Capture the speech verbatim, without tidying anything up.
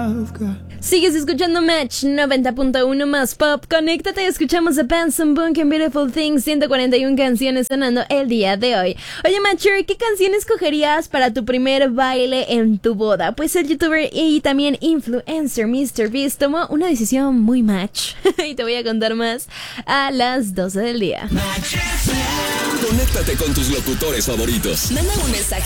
I've got. Sigues escuchando Match noventa punto uno más pop. Conéctate y escuchamos a Benson Boone en Beautiful Things. ciento cuarenta y una canciones sonando el día de hoy. Oye, Matcher, ¿qué canción escogerías para tu primer baile en tu boda? Pues el youtuber y también influencer míster Beast tomó una decisión muy match. Y te voy a contar más a las doce del día. Conéctate con tus locutores favoritos. Manda un mensaje